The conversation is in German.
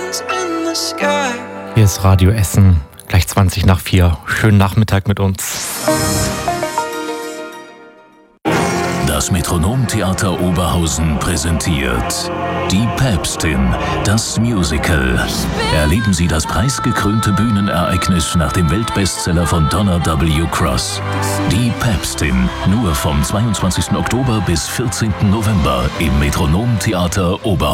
Hier ist Radio Essen, gleich 20 nach 4. Schönen Nachmittag mit uns. Das Metronomtheater Oberhausen präsentiert Die Päpstin, das Musical. Erleben Sie das preisgekrönte Bühnenereignis nach dem Weltbestseller von Donna W. Cross. Die Päpstin, nur vom 22. Oktober bis 14. November im Metronomtheater Oberhausen.